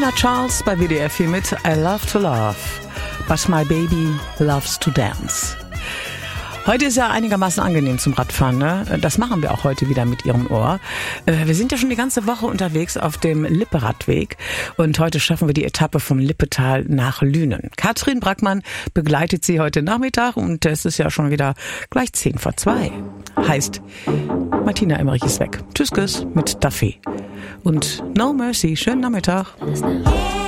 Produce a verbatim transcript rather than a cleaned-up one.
Tina Charles bei W D R vier mit I Love to Love, but my baby loves to dance. Heute ist ja einigermaßen angenehm zum Radfahren, ne? Das machen wir auch heute wieder mit Ihrem Ohr. Wir sind ja schon die ganze Woche unterwegs auf dem Lippe-Radweg und heute schaffen wir die Etappe vom Lippetal nach Lünen. Katrin Brackmann begleitet Sie heute Nachmittag und es ist ja schon wieder gleich zehn vor zwei. Heißt, Martina Emmerich ist weg. Tschüss, Küss mit Duffy. Und No Mercy, schönen Nachmittag.